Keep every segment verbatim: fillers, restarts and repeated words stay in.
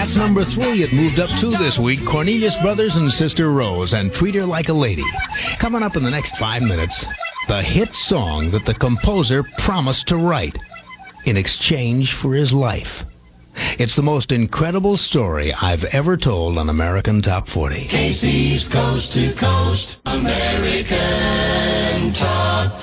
That's number three. It moved up two this week. Cornelius Brothers and Sister Rose and Treat Her Like a Lady. Coming up in the next five minutes, the hit song that the composer promised to write in exchange for his life. It's the most incredible story I've ever told on American Top forty. K C's Coast to Coast, American Top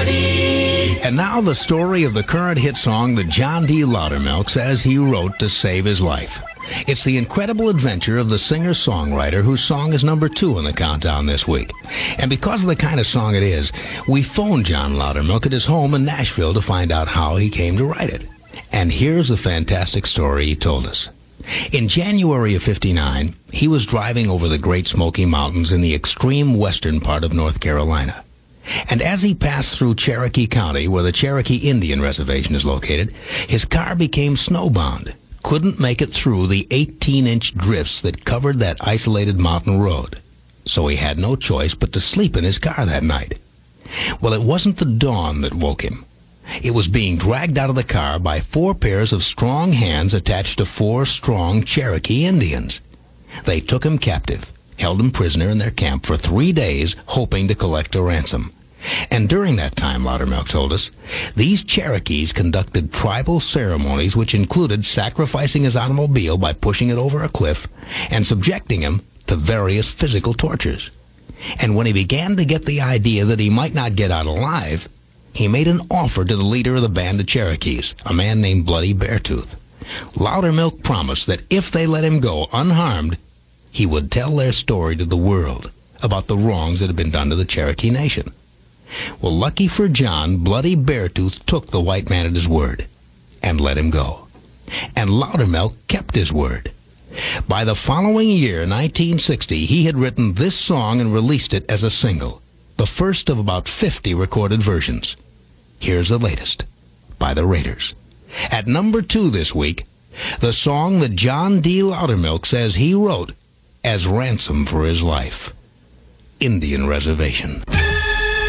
forty. And now the story of the current hit song that John D. Loudermilk says he wrote to save his life. It's the incredible adventure of the singer-songwriter whose song is number two in the countdown this week. And because of the kind of song it is, we phoned John Loudermilk at his home in Nashville to find out how he came to write it. And here's the fantastic story he told us. In January of fifty-nine, he was driving over the Great Smoky Mountains in the extreme western part of North Carolina. And as he passed through Cherokee County, where the Cherokee Indian Reservation is located, his car became snowbound, couldn't make it through the eighteen-inch drifts that covered that isolated mountain road. So he had no choice but to sleep in his car that night. Well, it wasn't the dawn that woke him. It was being dragged out of the car by four pairs of strong hands attached to four strong Cherokee Indians. They took him captive, held him prisoner in their camp for three days, hoping to collect a ransom. And during that time, Loudermilk told us, these Cherokees conducted tribal ceremonies which included sacrificing his automobile by pushing it over a cliff and subjecting him to various physical tortures. And when he began to get the idea that he might not get out alive, he made an offer to the leader of the band of Cherokees, a man named Bloody Beartooth. Loudermilk promised that if they let him go unharmed, he would tell their story to the world about the wrongs that had been done to the Cherokee Nation. Well, lucky for John, Bloody Beartooth took the white man at his word and let him go. And Loudermilk kept his word. By the following year, nineteen sixty, he had written this song and released it as a single, the first of about fifty recorded versions. Here's the latest, by the Raiders. At number two this week, the song that John D. Loudermilk says he wrote as ransom for his life, Indian Reservation.